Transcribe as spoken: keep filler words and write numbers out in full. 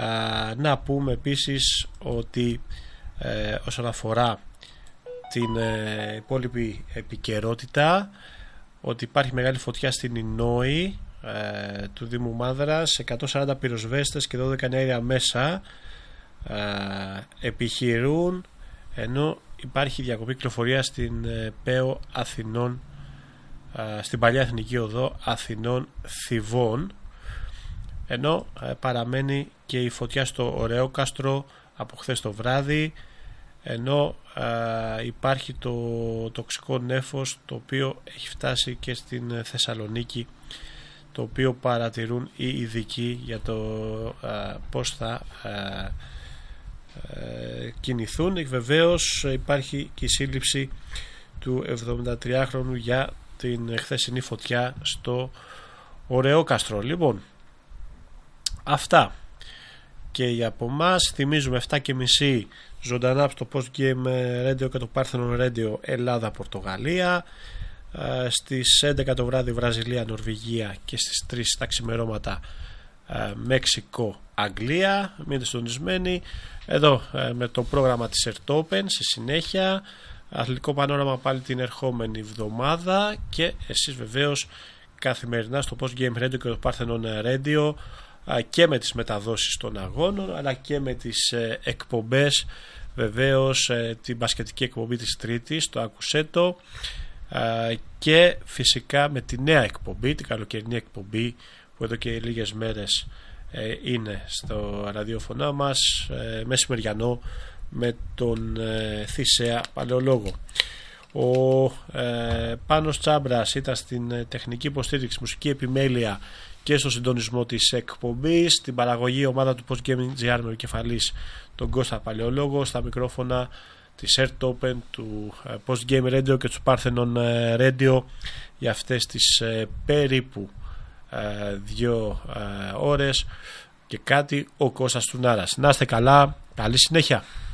Να πούμε επίσης ότι ε, όσον αφορά την ε, υπόλοιπη επικαιρότητα, ότι υπάρχει μεγάλη φωτιά στην Ινόη ε, του Δήμου Μάνδρας, εκατόν σαράντα πυροσβέστες και δώδεκα αέρια μέσα ε, επιχειρούν, ενώ υπάρχει διακοπή κυκλοφορία στην ε, ΠΕΟ Αθηνών, ε, στην παλιά Εθνική Οδό Αθηνών Θηβών, ενώ ε, παραμένει και η φωτιά στο Ωρεόκαστρο από χθες το βράδυ, ενώ ε, υπάρχει το τοξικό νέφος το οποίο έχει φτάσει και στην Θεσσαλονίκη, το οποίο παρατηρούν οι ειδικοί για το ε, πώς θα ε, ε, κινηθούν. Και βεβαίως υπάρχει και η σύλληψη του εβδομηντατριάχρονου για την χθεσινή φωτιά στο Ωρεόκαστρο. Λοιπόν, αυτά και για από εμάς. Θυμίζουμε επτά και μισή ζωντανά στο Post Game Radio και το Parthenon Radio Ελλάδα-Πορτογαλία, στις έντεκα το βράδυ Βραζιλία-Νορβηγία και στις τρεις τα ξημερώματα Μέξικο-Αγγλία. Μείνετε συντονισμένοι εδώ με το πρόγραμμα της Earth Open στη συνέχεια, αθλητικό πανόραμα πάλι την ερχόμενη εβδομάδα, και εσείς βεβαίως καθημερινά στο Post Game Radio και το Parthenon Radio, και με τις μεταδόσεις των αγώνων αλλά και με τις ε, εκπομπές, βεβαίως ε, την μπασκετική εκπομπή της Τρίτης, το Ακουσέτο, ε, και φυσικά με τη νέα εκπομπή, την καλοκαιρινή εκπομπή που εδώ και λίγες μέρες ε, είναι στο ραδιόφωνο μας, ε, μεσημεριανό, με τον ε, Θησέα Παλαιολόγο. Ο ε, Πάνος Τσάμπρας ήταν στην ε, τεχνική υποστήριξη, μουσική επιμέλεια και στο συντονισμό της εκπομπής, στην παραγωγή ομάδα του Post Gaming τζι αρ με κεφαλής τον Κώστα Παλαιολόγο, στα μικρόφωνα της Earth Open, του Post Game Radio και του Parthenon Radio για αυτές τις περίπου δύο ώρες και κάτι, ο Κώστας Τουνάρας. Να είστε καλά, καλή συνέχεια.